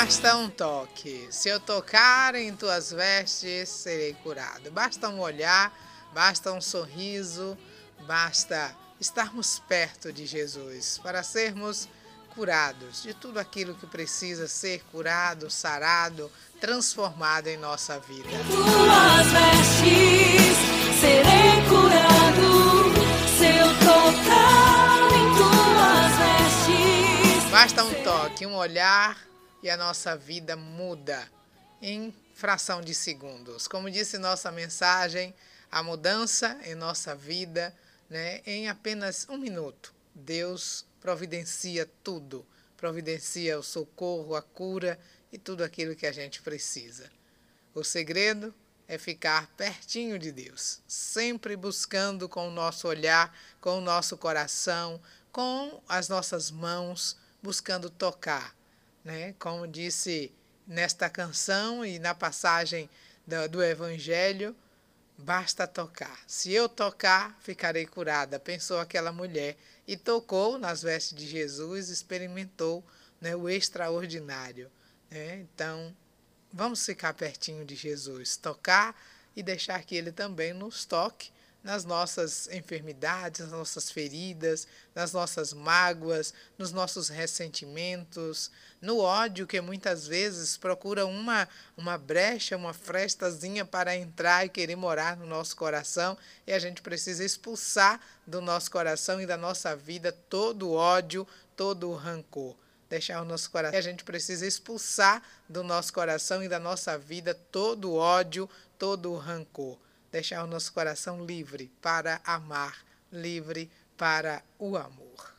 Basta um toque, se eu tocar em tuas vestes, serei curado. Basta um olhar, basta um sorriso, basta estarmos perto de Jesus para sermos curados de tudo aquilo que precisa ser curado, sarado, transformado em nossa vida. Em tuas vestes, serei curado, se eu tocar em tuas vestes. Basta um toque, um olhar, e a nossa vida muda em fração de segundos. Como disse nossa mensagem, a mudança em nossa vida, em apenas um minuto. Deus providencia tudo, providencia o socorro, a cura e tudo aquilo que a gente precisa. O segredo é ficar pertinho de Deus, sempre buscando com o nosso olhar, com o nosso coração, com as nossas mãos, buscando tocar. Como disse nesta canção e na passagem do Evangelho, basta tocar. Se eu tocar, ficarei curada, pensou aquela mulher e tocou nas vestes de Jesus, experimentou o extraordinário. Então, vamos ficar pertinho de Jesus, tocar e deixar que Ele também nos toque nas nossas enfermidades, nas nossas feridas, nas nossas mágoas, nos nossos ressentimentos, no ódio que muitas vezes procura uma brecha, uma frestazinha para entrar e querer morar no nosso coração, e a gente precisa expulsar do nosso coração e da nossa vida todo o ódio, todo o rancor. Deixar o nosso coração. A gente precisa expulsar do nosso coração e da nossa vida todo o ódio, todo o rancor. Deixar o nosso coração livre para amar, livre para o amor.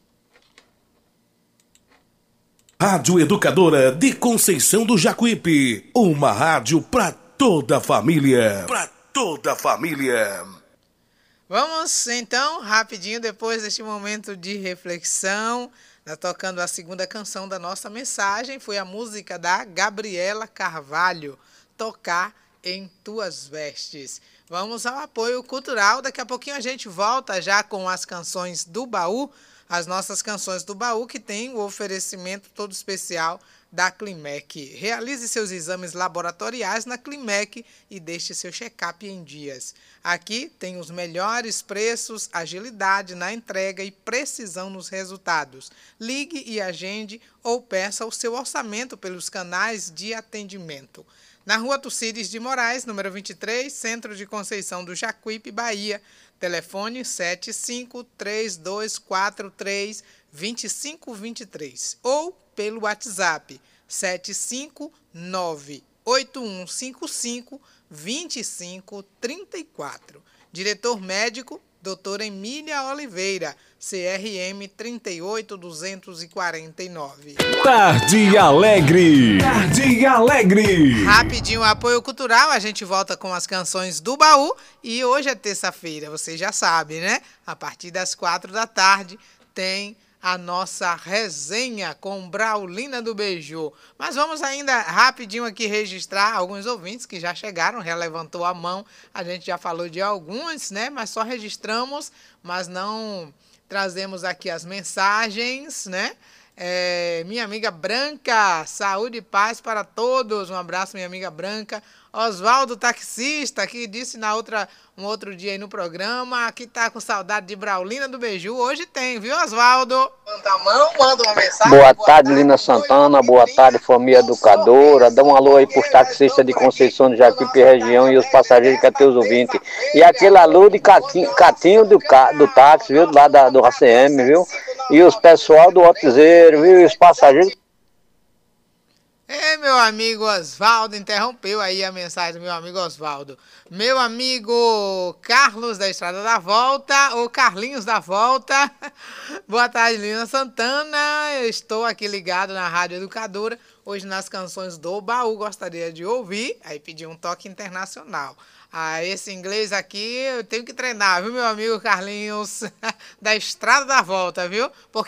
Rádio Educadora de Conceição do Jacuípe, uma rádio para toda a família. Para toda a família. Vamos então, rapidinho, depois deste momento de reflexão, tocando a segunda canção da nossa mensagem, foi a música da Gabriela Carvalho, Tocar em tuas vestes. Vamos ao apoio cultural. Daqui a pouquinho a gente volta já com as canções do baú, as nossas canções do baú, que tem o oferecimento todo especial da Climec. Realize seus exames laboratoriais na Climec e deixe seu check-up em dias. Aqui tem os melhores preços, agilidade na entrega e precisão nos resultados. Ligue e agende ou peça o seu orçamento pelos canais de atendimento. Na Rua Tucídides de Moraes, número 23, Centro de Conceição do Jacuípe, Bahia. Telefone 7532432523 ou pelo WhatsApp 75981552534. Diretor médico, doutora Emília Oliveira, CRM 38249. Tarde Alegre. Tarde Alegre. Rapidinho, apoio cultural, a gente volta com as canções do baú e hoje é terça-feira, você já sabe, né? A partir das 4 da tarde tem a nossa resenha com Braulina do Beiju. Mas vamos ainda rapidinho aqui registrar alguns ouvintes que já chegaram, já levantou a mão. A gente já falou de alguns, né? Mas só registramos, mas não trazemos aqui as mensagens, né? Minha amiga Branca, saúde e paz para todos. Um abraço, minha amiga Branca. Oswaldo, taxista, que disse um outro dia aí no programa que tá com saudade de Braulina do Beiju. Hoje tem, viu, Oswaldo? Manda a mão, manda uma mensagem. Boa tarde, Lina Santana. Boa tarde, família educadora. Dá um alô aí pros taxistas de Conceição do Jacuípe região e os passageiros que até os ouvintes. E aquele alô de Catinho do táxi, viu? Lá do ACM, viu? E os pessoal do Otizeiro, viu? E os passageiros. Meu amigo Oswaldo, interrompeu aí a mensagem do meu amigo Oswaldo. Meu amigo Carlos da Estrada da Volta, ou Carlinhos da Volta. Boa tarde, Lina Santana. Eu estou aqui ligado na Rádio Educadora. Hoje nas canções do baú gostaria de ouvir. Aí pedi um toque internacional. Esse inglês aqui eu tenho que treinar, viu, meu amigo Carlinhos da Estrada da Volta, viu? Porque